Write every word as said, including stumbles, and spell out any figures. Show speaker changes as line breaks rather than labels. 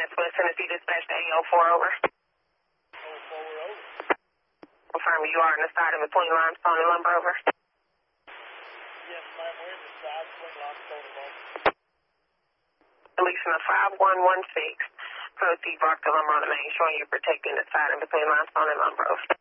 That's West Tennessee Dispatch to A O four over.
oh four, we're over.
Confirm you are in the side in between limestone and lumber over.
Yes, ma'am, we're in the side between limestone and lumber.
Releasing a five one one six. Proceed bark the lumber on the main, showing you're protecting the side in between limestone and lumber over.